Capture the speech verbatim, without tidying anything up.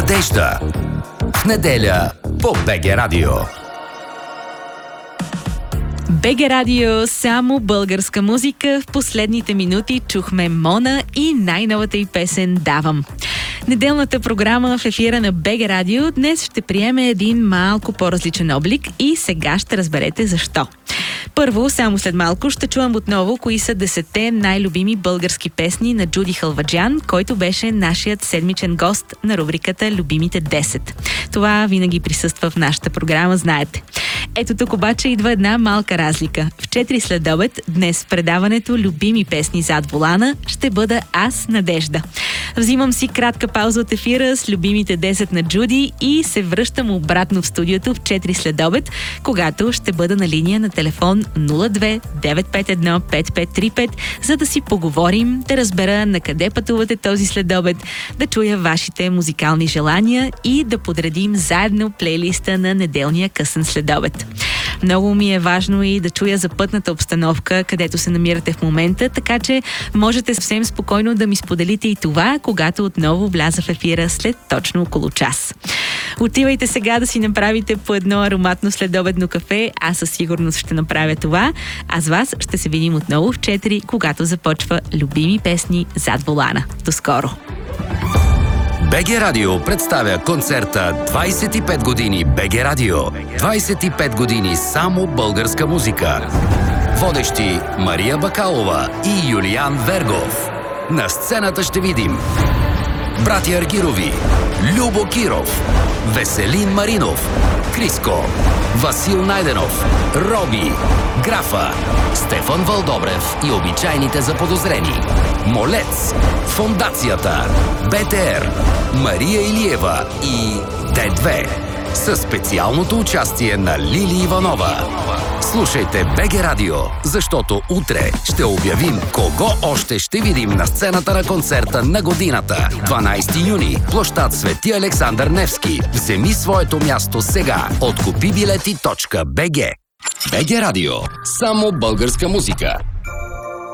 Надежда. В неделя по БГ Радио. БГ Радио, само българска музика. В последните минути чухме Мона и най-новата й песен «Давам». Неделната програма в ефира на БГ Радио днес ще приеме един малко по-различен облик и сега ще разберете защо. Първо, само след малко ще чуем отново кои са десетте най-любими български песни на Джуди Халваджиян, който беше нашият седмичен гост на рубриката «Любимите десет». Това винаги присъства в нашата програма, знаете. Ето тук обаче идва една малка разлика. В четири следобед днес в предаването «Любими песни зад волана» ще бъда аз, Надежда. Взимам си кратка пауза от ефира с любимите десет на Джуди и се връщам обратно в студиото в четири следобед, когато ще бъда на линия на телефон нула две девет пет едно пет пет три пет, за да си поговорим, да разбера на къде пътувате този следобед, да чуя вашите музикални желания и да подредим заедно плейлиста на неделния късен следобед. Много ми е важно и да чуя за пътната обстановка, където се намирате в момента, така че можете съвсем спокойно да ми споделите и това, когато отново вляза в ефира след точно около час. Отивайте сега да си направите по едно ароматно следобедно кафе, аз със сигурност ще направя това, а с вас ще се видим отново в четири, когато започва любими песни зад волана. До скоро! БГ Радио представя концерта двайсет и пет години БГ Радио. двайсет и пет години само българска музика. Водещи Мария Бакалова и Юлиан Вергов. На сцената ще видим братя Аргирови, Любо Киров, Веселин Маринов, Криско, Васил Найденов, Роби, Графа, Стефан Вълдобрев и обичайните заподозрени, Молец, Фондацията, БТР, Мария Илиева и Д две. Със специалното участие на Лили Иванова. Слушайте БГ Радио, защото утре ще обявим кого още ще видим на сцената на концерта на годината. дванайсети юни, площад Свети Александър Невски. Вземи своето място сега от купи билети точка би джи. БГ Радио. Само българска музика.